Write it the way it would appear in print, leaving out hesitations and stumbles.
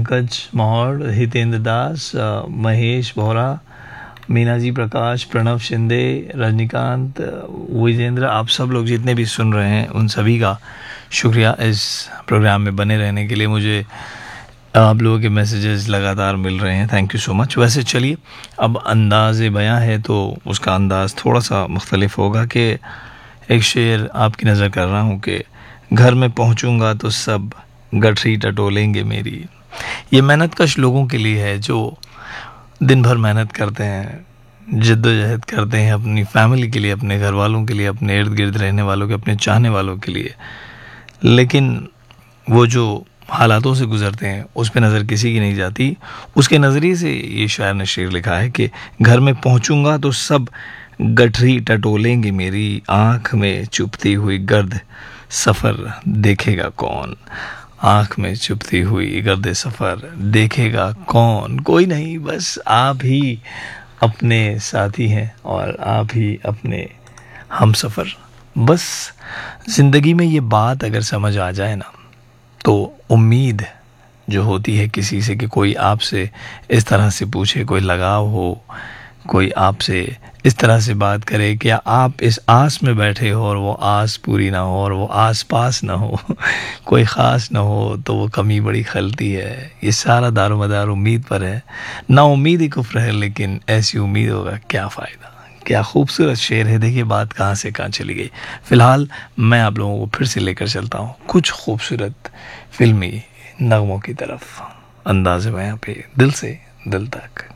पंकज मौड़, हितेंद्र दास, महेश बोरा, मीना जी प्रकाश, प्रणव शिंदे, रजनीकांत, विजेंद्र, आप सब लोग जितने भी सुन रहे हैं उन सभी का शुक्रिया इस प्रोग्राम में बने रहने के लिए। मुझे आप लोगों के मैसेजेस लगातार मिल रहे हैं, थैंक यू सो मच। वैसे चलिए, अब अंदाज़े बयां है तो उसका अंदाज़ थोड़ा सा मुख्तलिफ होगा कि एक शेर आपकी नज़र कर रहा हूँ कि घर में पहुँचूँगा तो सब गठरी टटोलेंगे मेरी। ये मेहनतकश लोगों के लिए है जो दिन भर मेहनत करते हैं, जद्दोजहद करते हैं अपनी फैमिली के लिए, अपने घर वालों के लिए, अपने इर्द गिर्द रहने वालों के, अपने चाहने वालों के लिए, लेकिन वो जो हालातों से गुजरते हैं उस पे नज़र किसी की नहीं जाती। उसके नज़रिए से ये शायर ने शेर लिखा है कि घर में पहुंचूंगा तो सब गठरी टटोलेंगे मेरी, आँख में चुभती हुई गर्द सफ़र देखेगा कौन। आँख में चुभती हुई गर्द सफ़र देखेगा कौन। कोई नहीं, बस आप ही अपने साथी हैं और आप ही अपने हम सफ़र। बस ज़िंदगी में ये बात अगर समझ आ जाए ना, तो उम्मीद जो होती है किसी से कि कोई आपसे इस तरह से पूछे, कोई लगाव हो, कोई आपसे इस तरह से बात करे कि आप इस आस में बैठे हो और वो आस पूरी ना हो और वो आस पास ना हो, कोई ख़ास ना हो, तो वो कमी बड़ी खलती है। ये सारा दारोमदार उम्मीद पर है। ना उम्मीद ही कुफ्र है, लेकिन ऐसी उम्मीदों का क्या फ़ायदा। क्या खूबसूरत शेर है। देखिए बात कहाँ से कहाँ चली गई। फ़िलहाल मैं आप लोगों को फिर से लेकर चलता हूँ कुछ खूबसूरत फिल्मी नगमों की तरफ, अंदाज़े बयां पे, दिल से दिल तक।